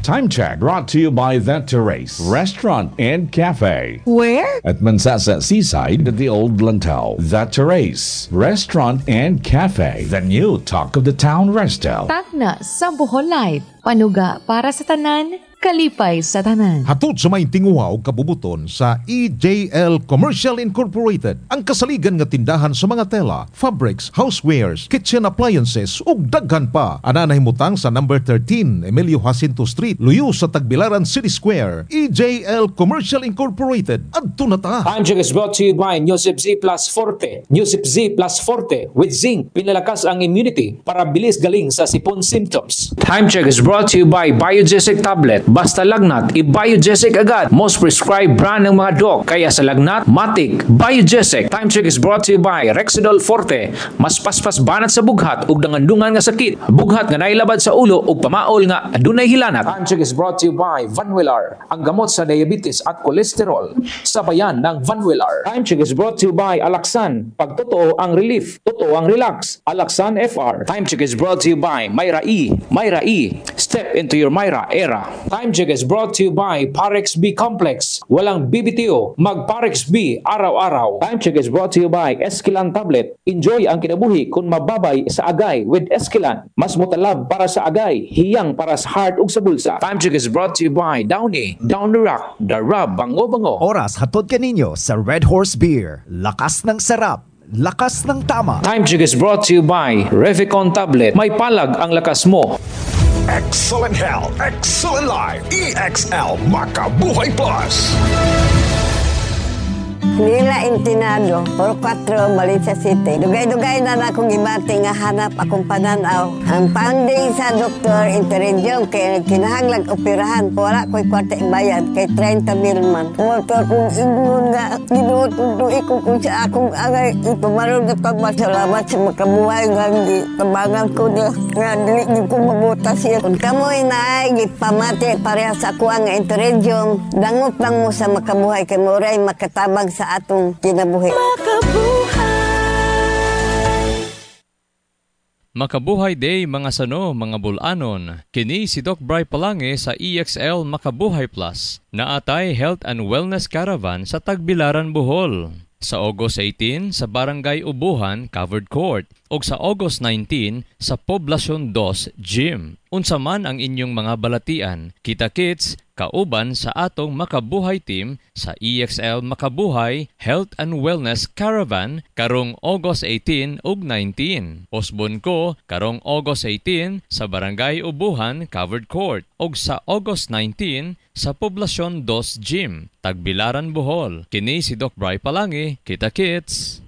Time check brought to you by The Terrace Restaurant and Cafe. Where? At Mansasa Seaside at the Old Lantau. The Terrace Restaurant and Cafe. The new talk of the town resto. Tagna sa Bohol Life. Panuga para sa tanan, kalipay sa tanan. Hatod sa may tinguha o kabubuton sa EJL Commercial Incorporated, ang kasaligan nga tindahan sa mga tela, fabrics, housewares, kitchen appliances ug daghan pa. Ananay mutang sa number 13 Emilio Jacinto Street, Luyo sa Tagbilaran City Square. EJL Commercial Incorporated. Adto na ta. Time check is brought to you by Newsip Z Plus Forte. Newsip Z Plus Forte with zinc. Pinalakas ang immunity para bilis galing sa sipon symptoms. Time check is brought to you by Biogesic Tablet. Basta lagnat, i-Biogesic agad. Most prescribed brand ng mga doc. Kaya sa lagnat, matik, Biogesic. Time check is brought to you by Rexidol Forte. Mas paspas banat sa bughat ug dangandungan nga sakit. Bughat nga nailabad sa ulo ug pamaol nga adunay hilanat. Time check is brought to you by Vanwillar. Ang gamot sa diabetes at kolesterol. Sabayan ng Vanwillar. Time check is brought to you by Alaxan. Pag totoo ang relief, totoo ang relax. Alaxan FR. Time check is brought to you by Myra E. Myra E. Step into your Myra era. Time check is brought to you by Parex B Complex. Walang BBTO, mag Parex B araw-araw. Time check is brought to you by Esquilan Tablet. Enjoy ang kinabuhi kung mababay sa agay with Esquilan. Mas mutalab para sa agay, hiyang para sa heart ug sa bulsa. Time check is brought to you by Downy. Down the Rock, the rub, bango-bango. Oras hatod kaninyo sa Red Horse Beer. Lakas ng sarap. Lakas ng tama. Time check is brought to you by Revicon Tablet. May palag ang lakas mo. Excellent Health, Excellent Life, EXL Makabuhay Plus. Nila Intinado, Puro 4, Valencia City. Dugay-dugay na akong gibati nga hanap akong pananaw. Ang funding sa Dr. Interregion kay kinahanglag operahan. Wala ko'y kwarte bayad kay 30 mil man. Motor kong ingon nga ginutuloy ko kung sa akong agay. Ipumaroon na pagmasalamat sa makabuhay nga kabangan ko nga dili ko mabutas siya. Kung kamoy na ay gipamati pareha sa kuha nga Interregion, dangot lang mo sa makabuhay kay Moray makatabang sa atong kinabuhi. Makabuhay Day mga sano, mga bulanon. Kini si Doc Bry Palange sa EXL Makabuhay Plus na atay Health and Wellness Caravan sa Tagbilaran, Bohol. Sa August 18 sa Barangay Ubuhan, Covered Court. O sa August 19 sa Poblacion 2 Gym. Unsa man ang inyong mga balatian, kita-kits, kauban sa atong Makabuhay Team sa EXL Makabuhay Health and Wellness Caravan karong August 18 ug 19. Osbon ko karong August 18 sa Barangay Ubuhan, Covered Court. O sa August 19 sa Poblacion 2 Gym, Tagbilaran, Bohol. Kini si Doc Bry Palange, kita-kits.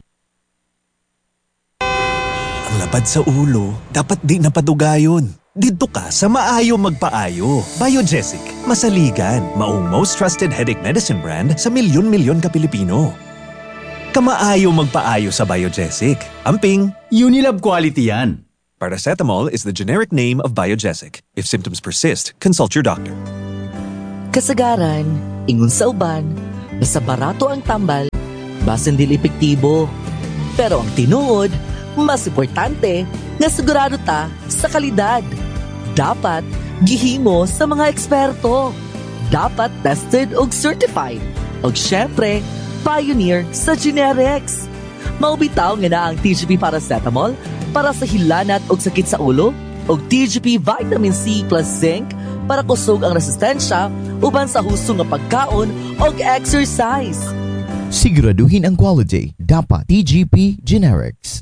Ang lapad sa ulo, dapat di napadugayon. Dito ka sa Maayo Magpaayo. Biogesic, masaligan, maong most trusted headache medicine brand sa milyon-milyon ka Pilipino. Kamaayo Magpaayo sa Biogesic. Amping, Unilab quality yan. Paracetamol is the generic name of Biogesic. If symptoms persist, consult your doctor. Kasagaran, ingon sa uban, basta barato ang tambal, basin dili epektibo. Pero ang tinuod, mas importante nga sigurado ta sa kalidad. Dapat gihimo sa mga eksperto. Dapat tested ug certified. Ug syempre, pioneer sa generics. Maubitaw nga na ang TGP Paracetamol para sa hilanat ug sakit sa ulo ug TGP Vitamin C plus Zinc para kusog ang resistensya uban sa husto nga pagkaon ug exercise. Siguraduhin ang quality. Dapat TGP Generics.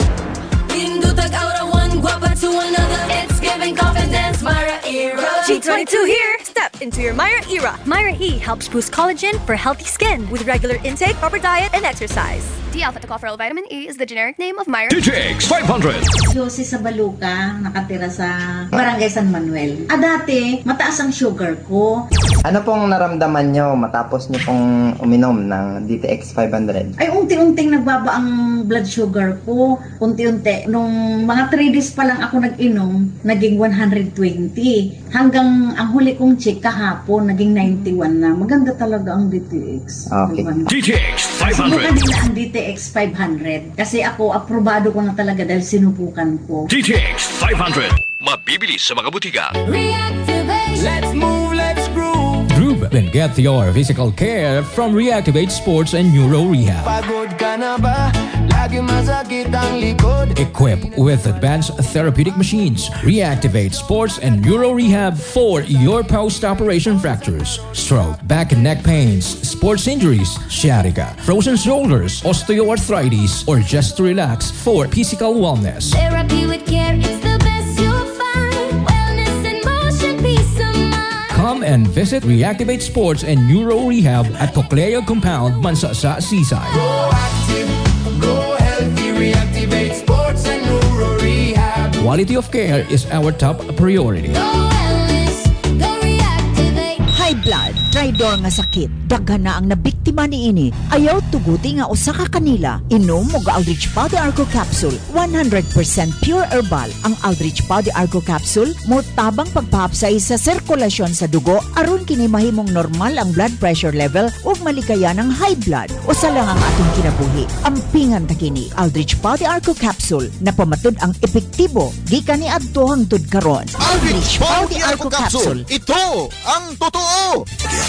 It's giving confidence, Myra Era. G22 here. Step into your Myra Era. Myra E helps boost collagen for healthy skin with regular intake, proper diet, and exercise. D-alpha-tocopherol vitamin E is the generic name of Myra. DJX 500. Josie sa Baluca, nakatira sa Barangay San Manuel. Dati, mataas ang sugar ko. Ano pong naramdaman nyo matapos nyo pong uminom ng DTX 500? Ay, unti-unting nagbaba ang blood sugar ko. Unti-unti. Nung mga 3 days pa lang ako nag-inom, naging 120. Hanggang ang huli kong check kahapon, naging 91 na. Maganda talaga ang DTX. Okay. DTX 500. Sinubukan nila ang DTX 500. Kasi ako, aprobado ko na talaga dahil sinubukan ko. DTX 500. Mabibili sa mga butika. Reactivate. Let's move, Then get your physical care from Reactivate Sports and Neuro Rehab. Pagod ka na ba? Lagi masakit ang likod. Equipped with advanced therapeutic machines, Reactivate Sports and Neuro Rehab for your post-operation fractures, stroke, back and neck pains, sports injuries, sciatica, frozen shoulders, osteoarthritis, or just to relax for physical wellness. Therapy with care, it's the best you'll find. Wellness in motion, peace of mind. Come and visit Reactivate Sports and Neuro Rehab at Coclea Compound, Mansasa, Seaside. Go active, go healthy. Reactivate Sports and Neuro Rehab. Quality of care is our top priority. Go wellness, go reactivate. High blood, traidor nga sakit. Daghan na ang nabiktima niini. Ayaw tuguti nga usa ka kanila. Inom og Aldrich Pau de Arco Capsule. 100% pure herbal. Ang Aldrich Pau de Arco Capsule mo tabang pagpahapsay sa sirkulasyon sa dugo aron kini mahimong normal ang blood pressure level ug malikayan ang high blood. Usa lang ang atong kinabuhi. Ampingan ta kini. Aldrich Pau de Arco Capsule na pamatud ang epektibo gikan ni adto hangtod karon. Aldrich Pau de Arco Capsule. Ito ang totoo.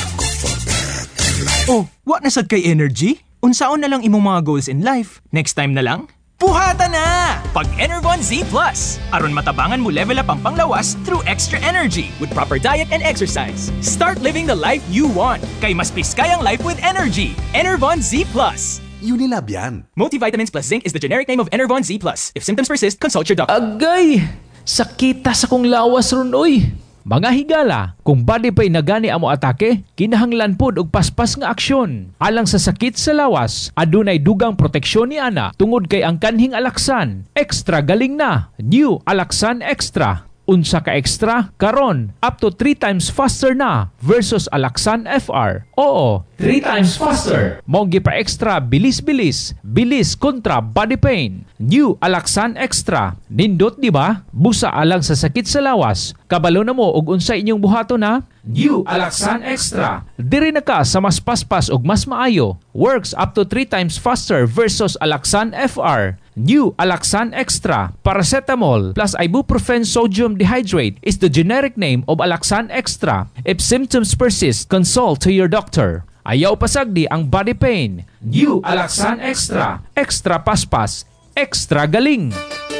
Oh, wa na sad kay energy? Unsaon na lang imong mga goals in life? Next time na lang? Buhata na! Pag Enervon Z+. Aron matabangan mo level up ang panglawas through extra energy with proper diet and exercise. Start living the life you want. Kay mas piskay ang life with energy. Enervon Z+. Unilab yan. Multivitamins plus zinc is the generic name of Enervon Z+. If symptoms persist, consult your doctor. Agay! Sakita sa kong lawas ron, oy! Mga higala, kung body pa'y nagani amo atake, kinahanglan pod og paspas nga aksyon. Alang sa sakit sa lawas, adunay dugang proteksyon ni ana tungod kay ang kanhing Alaxan. Extra galing na. New Alaxan Extra. Unsa ka extra karon up to 3 times faster na versus Alaxan FR. Oo, 3 times faster. Monggi pa extra bilis kontra body pain. New Alaxan Extra. Nindot di ba? Busa alang sa sakit sa lawas. Kabalo na mo og unsa inyong buhato na? New Alaxan Extra. Diri na ka sa mas paspas og mas maayo. Works up to 3 times faster versus Alaxan FR. New Alaxan Extra. Paracetamol plus ibuprofen sodium dehydrate is the generic name of Alaxan Extra. If symptoms persist, consult to your doctor. Ayaw pasagdi ang body pain. New Alaxan Extra. Extra paspas. Extra galing.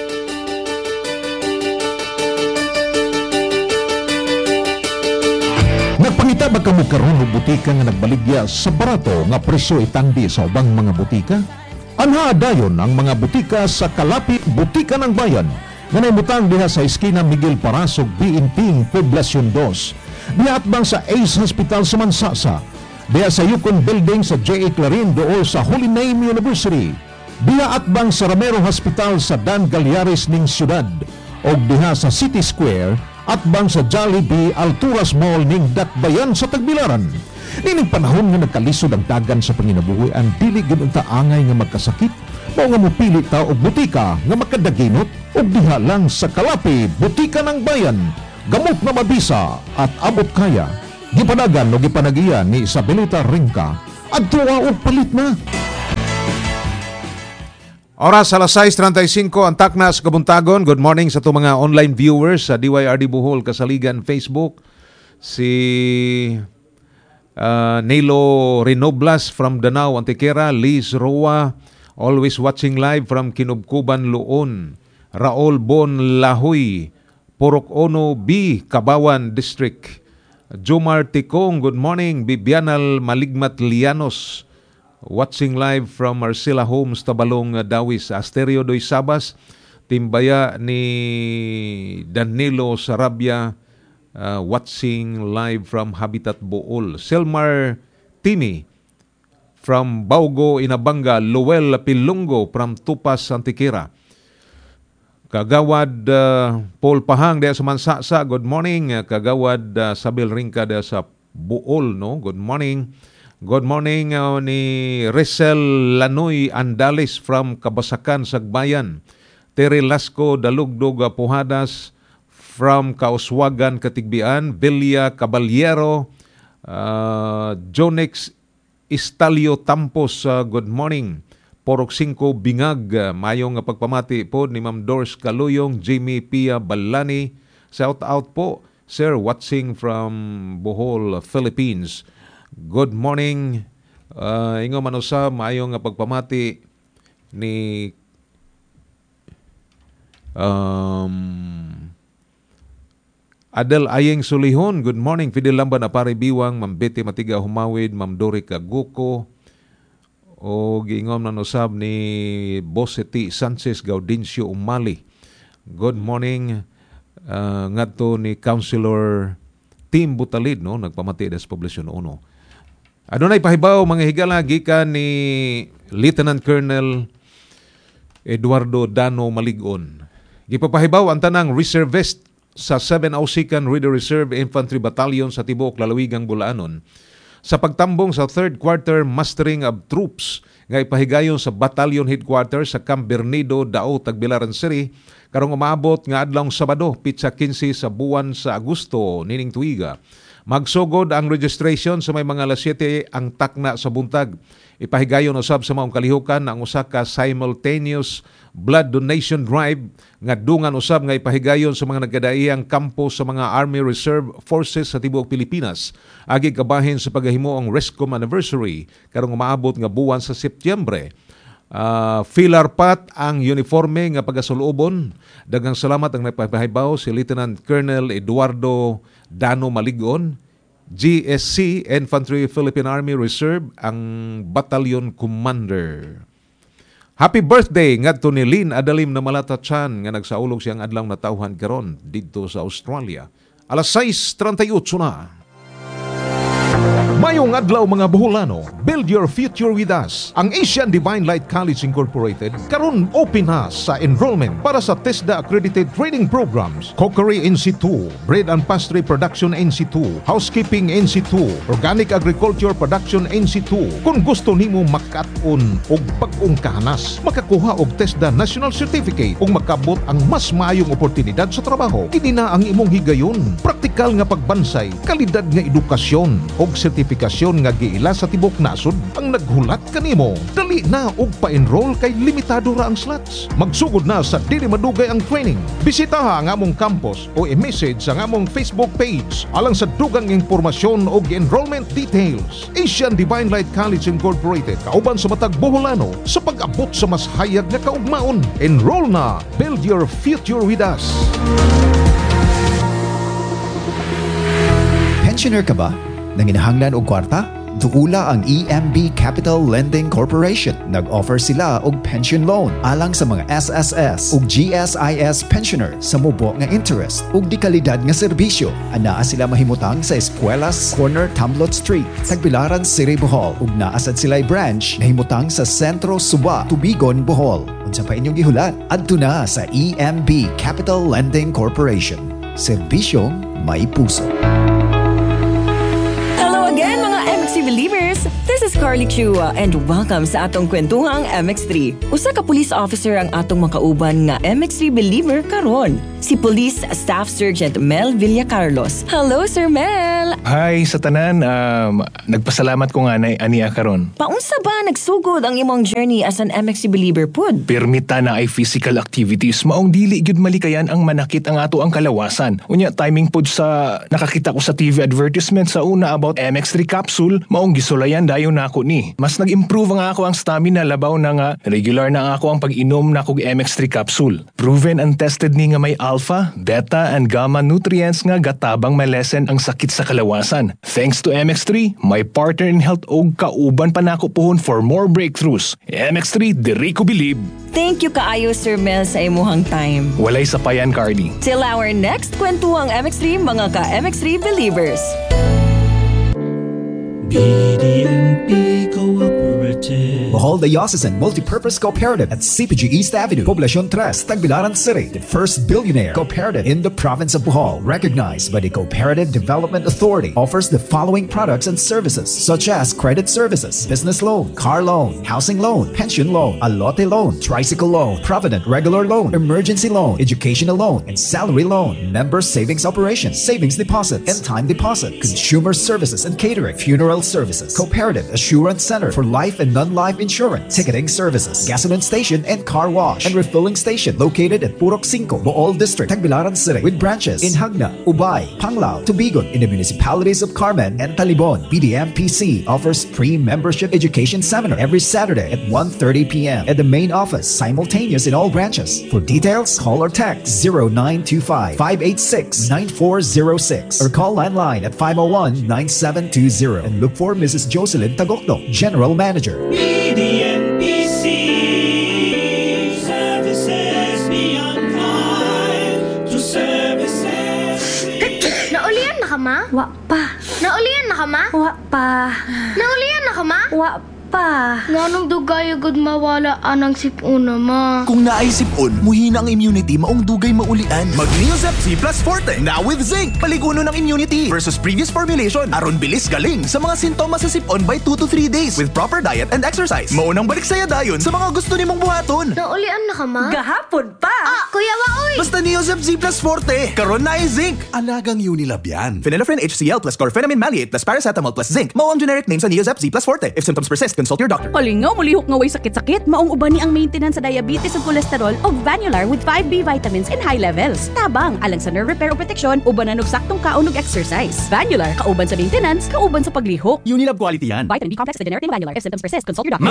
Nagpangita ba kamo karon og butika nga nagbaligya sa barato nga presyo itangdi sa ubang mga butika? Anha dayon ang mga butika sa Kalapit Butika ng Bayan nga naimutang diha sa eskina Miguel Parasog BNP Poblacion 2. Diha atbang sa Ace Hospital sa Mansasa. Diha sa Yukon Building sa J.A. Clarin dool sa Holy Name University. Diha atbang sa Ramero Hospital sa Dan Galyares ning syudad. Og diha sa City Square atbang sa Jollibee Alturas Mall ning Dakbayan sa Tagbilaran. Nining panahon nga nagkalisod ang dagan sa panginabuhi ang dili gyud unta angay nga magkasakit, mao nga mopili ta og butika nga makadaginot og diha lang sa Kalapi Butika ng Bayan. Gamot na mabisa at abot kaya. Gipanagan o gipanagiyan ni Isabelita Ringka adtuwa og palit na. Oras alas 6:35 ang takna sa kabuntagon. Good morning sa itong mga online viewers sa DYRD Bohol, Kasaligan, Facebook. Si Nelo Renoblas from Danao, Antequera. Liz Roa, always watching live from Kinubkuban, Luon. Raul Bon Lahoy, Purok Ono B, Cabawan District. Jomar Tikong, good morning. Bibianal Maligmat Lianos, watching live from Marcela Homes, Tabalong, Dawis. Asterio Doy Sabas, Timbaya ni Danilo Sarabia, watching live from Habitat Bool. Selmar Timi from Baugo, Inabanga. Luel Pilungo from Tupas, Antiquera. Kagawad Paul Pahang dahil sa Mansasa, good morning. Kagawad Sabil Ringka dahil sa Bool, no? Good morning. Good morning ni Rizal Lanoy Andales from Kabasakan, Sagbayan. Tere Lasco Dalugdog Puhadas from Kauswagan, Katigbian. Villa Caballero, Jonix Istalio Tampos, good morning. Porok 5 Bingag, mayong pagpamati po ni Ma'am Doris Kaluyong, Jimmy Pia Balani. Shout out po, sir, watching from Bohol, Philippines. Good morning. Ingo manusa, maayo nga pagpamati ni Adel Ayeng Sulihon. Good morning. Fidel Lamban Apare Biwang, Ma'am Betty Matiga Humawid, Ma'am Dori Kaguko. O giingom na usab ni Boseti Sanchez Gaudencio Umali. Good morning. Ngadto ni Councilor Tim Butalid, no, nagpamati des Poblasyon 1. Adunay pahibaw mga higala gikan ni Lieutenant Colonel Eduardo Dano Maligon. Gipapahibaw ang tanang reservist sa 702nd Reader Reserve Infantry Battalion sa tibuok lalawigang Bulanon sa pagtambong sa 3rd Quarter Mustering of Troops nga ipahigayon sa Battalion Headquarters sa Camp Bernido, Dao, Tagbilaran City karong umaabot nga adlawng Sabado, pitsa 15 sa buwan sa Agosto nining tuiga. Magsugod ang registration sa may mga alas 7 ang takna sa buntag. Ipahigayon usab sa maong kalihukan ang usa ka simultaneous blood donation drive nga dungan usab nga ipahigayon sa mga nagkadaiyang kampo sa mga Army Reserve Forces sa tibuok Pilipinas. Agi kabahin sa pagahimo ang RESCOM anniversary karong umaabot nga buwan sa Setyembre. Filar pat ang uniforme nga pagasulubon. Daghang salamat ang napahibaw si Lieutenant Colonel Eduardo Dano Maligon, GSC Infantry Philippine Army Reserve, ang Battalion Commander. Happy birthday ngadto ni Lynn Adalim na Malata-chan nga nagsaulog siyang adlaw na tawhan karon didto sa Australia. Alas 6:38 na. Mayong adlaw mga Boholano, build your future with us. Ang Asian Divine Light College Incorporated karon open na sa enrollment para sa TESDA accredited training programs, Cookery NC2, Bread and Pastry Production NC2, Housekeeping NC2, Organic Agriculture Production NC2. Kung gusto nimo makat-on og bag-ong kahanas, makakuha og TESDA National Certificate ug makabot ang mas maayong oportunidad sa trabaho. Kini na ang imong higayon. Praktikal nga pagbansay, kalidad nga edukasyon og sertifikasyon nga giila sa tibok nasod ang naghulat kanimo. Dali na og pa-enroll kay limitado ra ang slots. Magsugod na sa dili madugay ang training. Bisitaha ang among campus o i-message sa among Facebook page alang sa dugang impormasyon og enrollment details. Asian Divine Light College Incorporated, kauban sa matag Boholano sa pag-abot sa mas hayag nga kaugmaon. Enroll na. Build your future with us. Pensioner ka ba? Nanginahanglan og kwarta? Duula ang EMB Capital Lending Corporation. Nag-offer sila og pension loan alang sa mga SSS ug GSIS pensioner sa mubo nga interest ug di kalidad nga serbisyo. Anaa sila mahimutang sa Espuelas Corner Tamlot Street, Tagbilaran City, Bohol ug naasad sila branch nahimutang sa Sentro Suba, Tubigon, Bohol. Unsa pa inyong gihulat? Adto na sa EMB Capital Lending Corporation. Serbisyong may puso. Again, mga MXC believers, this is Carly Chua and welcome sa atong kwentuhang MX3. Usa ka police officer ang atong makauban nga MX3 believer karon. Si Police Staff Sergeant Mel Villacarlos. Hello, Sir Mel! Hi sa tanan, nagpasalamat ko nga na aniya karon. Paunsa ba nagsugod ang imong journey as an MXC believer pod? Permita na ay physical activities, maong dili gyud malikayan ang manakit ang ato ang kalawasan. Unya timing pod sa nakakita ko sa TV advertisement sa una about MX3 capsule, maong gisulayan dayon nako ni. Mas nag-improve nga ako ang stamina labaw na nga regular na ako ang pag-inom na kog MX3 capsule. Proven and tested ni nga may alpha, beta, and gamma nutrients nga gatabang malesen ang sakit sa kalawasan. Thanks to MX3, my partner in health og kauban pa nako pohon for more breakthroughs. MX3, diri ko believe. Thank you kaayo, Sir Mel, sa imuhang time. Walay sapayan, Cardi. Till our next kwentuhang MX3, mga ka-MX3 believers. BDNP Cooperative. Bohol Diocesan Multipurpose Cooperative at CPG East Avenue, Poblacion 3, Tagbilaran City. The first billionaire cooperative in the province of Bohol, recognized by the Cooperative Development Authority, offers the following products and services such as credit services, business loan, car loan, housing loan, pension loan, alote loan, tricycle loan, provident regular loan, emergency loan, educational loan, and salary loan, member savings operations, savings deposits, and time deposit, consumer services and catering, funeral services, Cooperative Assurance Center for life and non-life insurance, ticketing services, gasoline station and car wash, and refilling station located at Purok 5, Bohol District, Tagbilaran City, with branches in Hagna, Ubay, Panglao, Tubigon, in the municipalities of Carmen and Talibon. BDMPC offers free membership education seminar every Saturday at 1:30 p.m. at the main office, simultaneous in all branches. For details, call or text 0925-586-9406 or call landline at 501-9720 and look for Mrs. Jocelyn Tagokdo, General Manager. BDNPC services beyond fine to services. Naulian na ka, ma? Wa pa. Naulian na ka, ma? Wa pa. Naulian na ka, ma? Wa pa. Nganong dugay agad mawala anang sipuna, ma? Kung naay sipon, muhina ang immunity maong dugay maulian. Mag-Neosep C Plus Forte, now with zinc. Paliguno ng immunity versus previous formulation. Aron bilis galing sa mga sintomas sa sipon by 2 to 3 days with proper diet and exercise. Maunang balik saya dayon sa mga gusto nimong buhaton. Naulian na ka, ma? Gahapon pa. Kuya Waoy! Basta Neosep C Plus Forte, karon naay zinc. Alagang Unilab yan. Phenylephrine HCl plus chlorphenamine maleate plus paracetamol plus zinc. Mao ang generic name sa Neosep Z Plus Forte. If symptoms persist, consult your doctor. Palingaw, mulihok nga way sakit-sakit. Maong uban ni ang maintenance sa diabetes ug cholesterol o Vanular with 5B vitamins in high levels. Tabang, alang sa nerve repair o protection, ubanan og saktong kaon ug exercise. Vanular, kauban sa maintenance, kauban sa paglihok. Unilab quality yan. Vitamin B complex sa generic ng Vanular. If symptoms persist, consult your doctor.